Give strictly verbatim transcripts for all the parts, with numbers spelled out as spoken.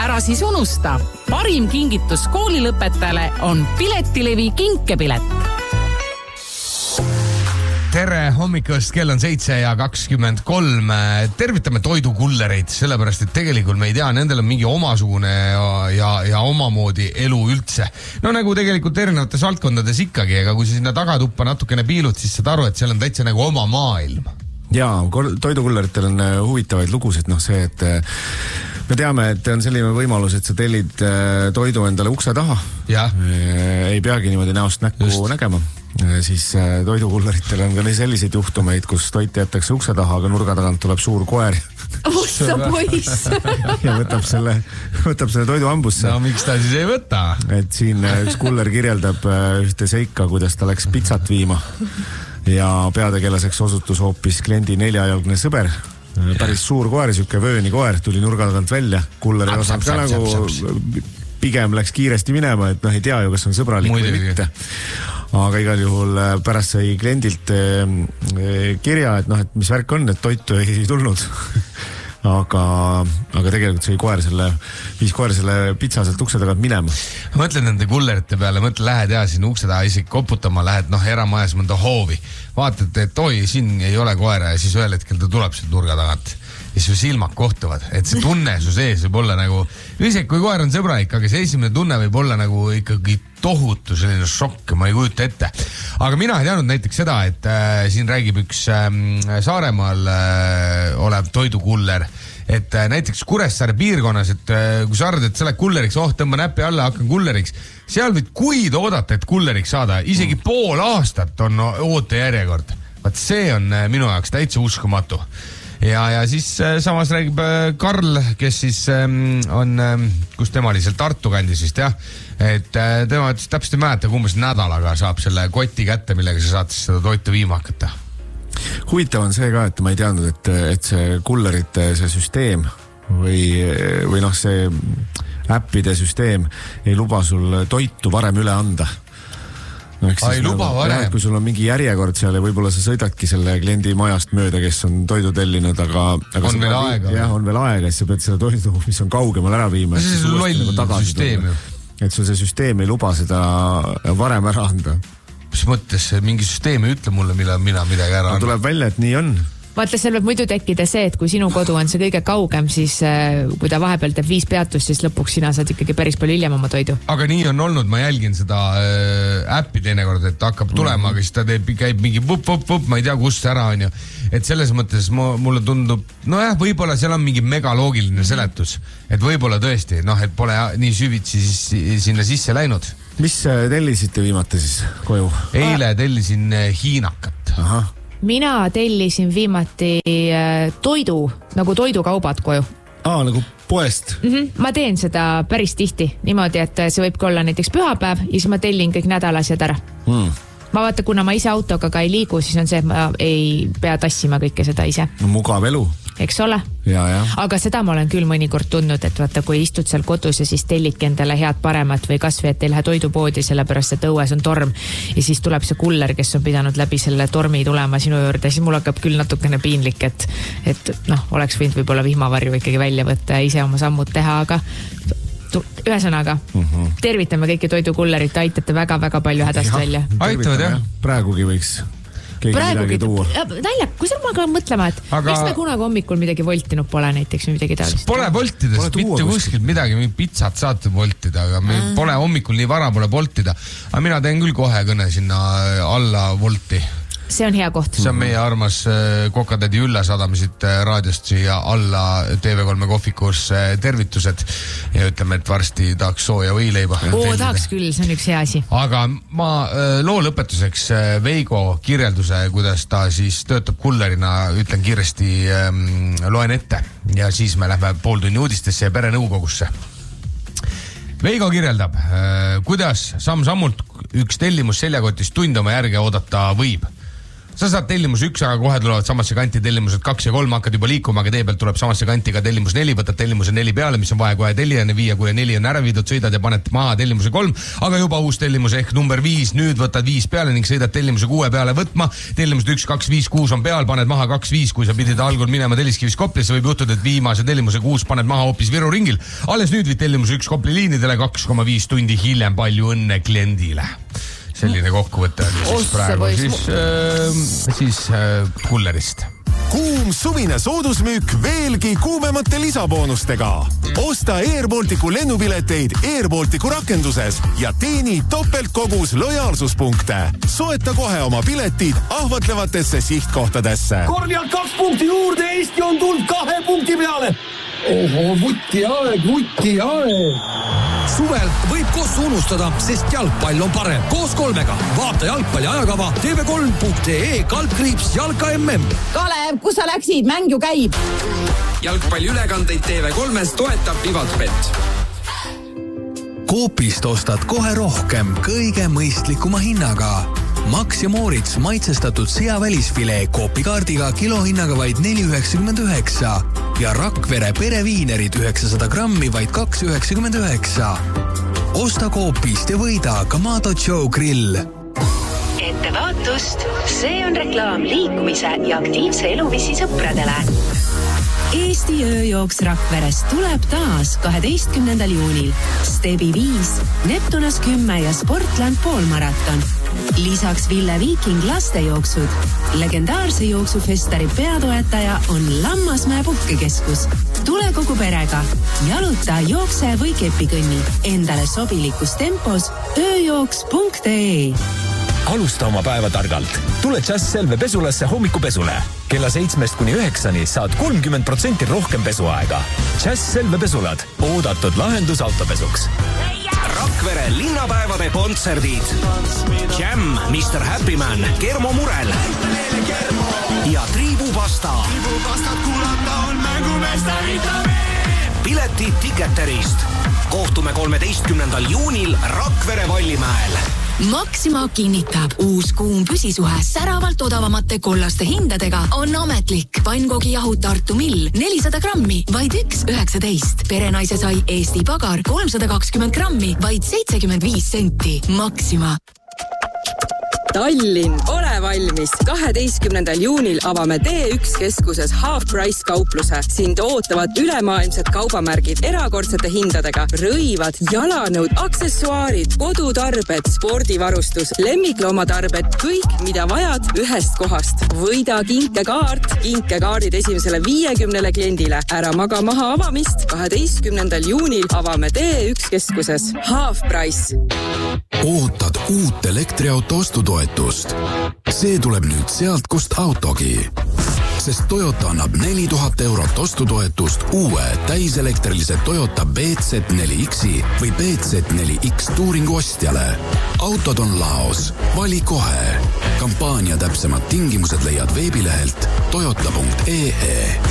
Ära siis unusta, parim kingitus koolilõpetajale on Piletilevi kinkepilet. Tere hommikust, kell on seitse ja kakskümmend kolm. Tervitame toidukullereid, sellepärast, et tegelikult me ei tea, nendel on mingi omasugune ja, ja, ja omamoodi elu üldse. No nagu tegelikult erinevates valdkondades ikkagi, aga kui sa sinna tagatuppa natukene piilud, siis saad aru, et seal on täitsa nagu oma maailm. Jaa, toidukulleritel on huvitavaid lugusid, noh see, et me teame, et on selline võimalus, et sa tellid toidu endale ukse taha. Ja. Ei peagi niimoodi näost näkku Just. nägema. Siis toidukulleritel on ka selliseid juhtumeid, kus toit jätakse ukse taha, aga nurga tagant tuleb suur koer. Ossa poiss! Ja võtab selle, võtab selle toidu hambusse. No miks ta siis ei võta? Et siin üks kuller kirjeldab ühte seika, kuidas ta läks pitsat viima. Ja peategelaseks osutus hoopis kliendi neljajalgne sõber. Päris suur koer, siuke vööni koer, tuli nurga tagant välja. Kuller ei osanud ka nagu pigem läks kiiresti minema, et noh, ei tea ju, kas on sõbralik või mitte. Aga igal juhul pärast sai kliendilt kirja, et noh, et mis värk on, et toitu ei tulnud. Aga, aga tegelikult sai koer selle, viis koer selle pitsa sealt ukse tagant minema. Mõtlen nende kullerite peale, mõtle, lähed ja siin ukse taha isegi koputama, lähed noh, eramajas mõnda hoovi. Vaatad, et oi, siin ei ole koera ja siis ühel hetkel ta tuleb sealt nurga tagant. Ja su silmad kohtuvad, et see tunne su sees võib olla nagu, isegi kui koer on sõbraik, aga see esimene tunne võib olla nagu ikkagi tohutu selline šokk, ma ei kujuta ette. Aga mina ei teadnud näiteks seda, et äh, siin räägib üks äh, Saaremaal äh, olev toidukuller, et äh, näiteks Kuressaare piirkonnas, et äh, kui sa arvad, et sa oled kulleriks, oh, tõmba näppi alla, hakkan kulleriks, seal võid kuid oodata, et kulleriks saada, isegi mm. pool aastat on oote järjekord. Vaat see on äh, minu jaoks täitsa uskumatu. Ja, ja siis samas räägib Karl, kes siis on, kus tema oli seal Tartu kandis vist, jah, et tema täpselt ei mäleta, kumbes nädalaga saab selle koti kätte, millega sa saad seda toitu viima hakata. Huvitav on see ka, et ma ei teadnud, et, et see kullerite see süsteem või, või noh, see äppide süsteem ei luba sul toitu varem üle anda. No, Ai, luba varem. Kui sul on mingi järjekord seal ja võib-olla sa sõidadki selle kliendi majast mööda, kes on toidu tellinud, aga, aga on veel aega. Jah, on veel aega, siis sa pead selle toidu, mis on kaugemal ära viima. See on loll süsteem ju. Et sul see süsteem ei luba seda varem ära anda. Mis mõttes mingi süsteem ei ütle mulle, mille mina midagi ära anda? Tuleb välja, et nii on. Vaata, seal võib muidu tekkida see, et kui sinu kodu on see kõige kaugem, siis kui ta vahepeal teeb viis peatust, siis lõpuks sina saad ikkagi päris palju hiljem oma toidu. Aga nii on olnud, ma jälgin seda äh, äppi teinekord, et hakkab tulema, mm-hmm. aga siis ta teeb, käib mingi vup, vup, vup, ma ei tea, kust ära on ju. Et selles mõttes ma, mulle tundub, no jah, võib-olla seal on mingi megaloogiline seletus, et võib-olla tõesti, noh, et pole nii süvitsi siis, sinna sisse läinud. Mis tellisite viimati siis koju? Eile tellisin hiinakat. Aha. Mina tellisin viimati toidu, nagu toidukaubad koju. Aa, nagu poest? Mm-hmm. Ma teen seda päris tihti niimoodi, et see võibki olla näiteks pühapäev ja siis ma tellin kõik nädalasjad ära. Mm. Ma vaata, kuna ma ise autoga ka ei liigu, siis on see, et ma ei pea tassima kõike seda ise. No, mugav elu. Eks ole? Ja, ja. Aga seda ma olen küll mõnikord tundnud, et vaata, kui istud seal kodus ja siis tellidki endale head paremat või kas või, et ei lähe toidupoodi, sellepärast, et õues on torm ja siis tuleb see kuller, kes on pidanud läbi selle tormi tulema sinu juurde, siis mul hakkab küll natukene piinlik, et, et noh, oleks võinud võib-olla vihmavarju ikkagi välja võtta ja ise oma sammud teha, aga ühesõnaga, uh-huh. tervitame kõiki toidukullerit, aitate väga-väga palju hädast ja, välja. Aitavad, jah. Praegugi võiks keegi Praegu midagi tuua. Näljak, kui seal ma ka mõtlema, et aga... miks me kunagi hommikul midagi voltinud pole näiteks või midagi taolist? Pole voltides, mitte kuskilt midagi, pitsat saate voltida, aga me äh. pole hommikul nii vara pole voltida. Aga mina teen küll kohe kõne sinna alla volti. See on hea koht. See on meie armas kokatädi Ülla sadamisid raadiost siia alla T V kolme kohvikus tervitused ja ütleme, et varsti tahaks sooja võileiba. Oo, tahaks küll, see on üks hea asi. Aga ma loo lõpetuseks Veigo kirjelduse, kuidas ta siis töötab kullerina, ütlen kiiresti, loen ette ja siis me lähme pool tunni uudistesse ja perenõukogusse. Veigo kirjeldab, kuidas samm-sammult üks tellimus seljakotist tund oma järge oodata võib. sa saad tellimus üks, aga kohe tulevad samasse kanti tellimused kaks ja kolm, hakkad juba liikuma, aga tee pealt tuleb samasse kanti ka tellimus neli, võtad tellimuse neli peale, mis on vaja kohe tellijani viia, kui neli on ära viidud, sõidad ja paned maha tellimuse kolm, aga juba uus tellimus ehk number viis, nüüd võtad viis peale ning sõidad tellimuse kuue peale võtma, tellimused üks, kaks, viis, kuus on peal, paned maha kaks, viis, kui sa pidid algul minema Telliskivis Koplisse, võib juhtuda, et viimase tellimuse kuus paned maha hoopis Viru ringil, alles nüüd viid tellimuse üks Kopli liinidele kaks koma viis tundi hiljem, palju õnne kliendile. Selline kokkuvõte oli siis praegu siis, äh, siis äh, kullerist. Kuum suvine soodusmüük veelgi kuumemate lisaboonustega. Osta Air Balticu lennupileteid Air Balticu rakenduses ja teeni topeltkogus lojaalsuspunkte. Soeta kohe oma piletid ahvatlevatesse sihtkohtadesse. Korjalt kaks punkti juurde, Eesti on tulnud kahe punkti peale. Oho, vuti aeg, vuti aeg. Suvel võib kossu unustada, sest jalgpall on parem. Koos kolmega. Vaata jalgpalli ajakava T V kolm punkt ee kaldkriips jalka M M. Kalev, kus sa läksid? Mäng ju käib. Jalgpalliülekandeid T V kolmes toetab Vivaltbet. Coopist ostad kohe rohkem kõige mõistlikuma hinnaga. Max ja Moritz maitsestatud seavälisfilee Coopi kaardiga kilohinnaga vaid neli üheksakümmend üheksa ja Rakvere pereviinerid üheksasada grammi vaid kaks üheksakümmend üheksa. Osta Coopist ja võida Kamado Joe grill. Ettevaatust, see on reklaam liikumise ja aktiivse eluviisi sõpradele. Eesti ööjooks Rakveres tuleb taas kaheteistkümnendal juunil. Stebi viis, Neptunas kümme ja Sportland poolmaraton. Lisaks Ville Viiking lastejooksud. Legendaarse jooksufestari peatoetaja on Lammasmäe puhkekeskus. Tule kogu perega. Jaluta, jookse või kepikõnni. Endale sobilikus tempos ööjooks punkt ee. Alusta oma päeva targalt. Tule Just Selve pesulasse hommikupesule. Kella seitsmest kuni üheksani saad kolmkümmend protsenti rohkem pesuaega. Just Selve pesulad. Oodatud lahendus autopesuks. Rakvere linnapäevade kontserdid. Jam, mister Happy Man, Kermo Murel ja Triibupasta. Triibupastat kuulata on mängumestarid. Piletid Ticketerist. Kohtume kolmeteistkümnendal juunil Rakvere Vallimäel. Maxima kinnitab, uus kuum püsisuhe säravalt odavamate kollaste hindadega on ametlik. Pannkoogi jahud Tartu Mill nelisada grammi, vaid üks üheksateist. Perenaise sai Eesti Pagar kolmsada kakskümmend grammi, vaid seitsekümmend viis senti. Maxima. Tallinn, ole valmis! kaheteistkümnendal juunil avame D üks keskuses Half Price kaupluse. Sind ootavad ülemaailmsed kaubamärgid erakordsete hindadega. Rõivad, jalanõud, aksessuaarid, kodutarbed, spordivarustus, lemmikloomatarbed, kõik, mida vajad ühest kohast. Võida kinkekaart, kinkekaardid esimesele viiekümnele kliendile. Ära maga maha avamist. kaheteistkümnendal juunil avame D üks keskuses Half Price. Ootad uut elektriauto ostutoetust. See tuleb nüüd sealt, kust autogi. Sest Toyota annab neli tuhat eurot ostutoetust uue täiselektrilise Toyota B Z neli X-i või B Z neli X Touringu ostjale. Autod on laos. Vali kohe. Kampaania täpsemad tingimused leiad veebilehelt toyota punkt ee.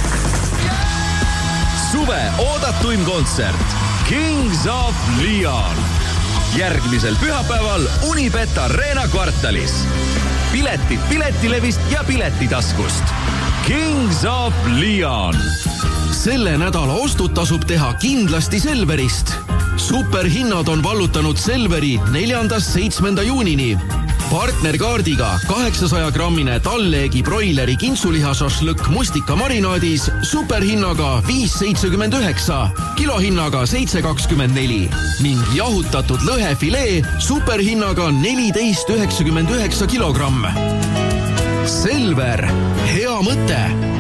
Suve oodatuim kontsert Kings of Leon. Järgmisel pühapäeval Unibet Arena kvartalis. Piletid Piletilevist ja Piletitaskust. Kings of Leon. Selle nädala ostud tasub teha kindlasti Selverist. Superhinnad on vallutanud Selveri neljandast seitsmenda juunini. Partnerkaardiga kaheksasaja grammine talleegi broileri kintsuliha šašlõkk mustika marinaadis superhinnaga viis seitsekümmend üheksa, kilohinnaga seitse kakskümmend neli ning jahutatud lõhefilee superhinnaga neliteist üheksakümmend üheksa kilogramm. Selver, hea mõte!